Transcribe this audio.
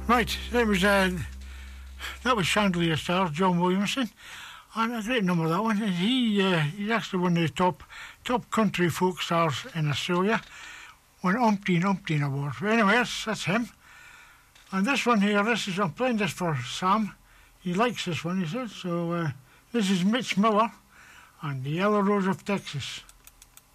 Right, that was Chandelier Stars, John Williamson, and a great number that one. He's actually one of the top country folk stars in Australia. Won umpteen awards. But anyways, that's him. And this one here, I'm playing this for Sam. He likes this one, he says. So this is Mitch Miller and the Yellow Rose of Texas.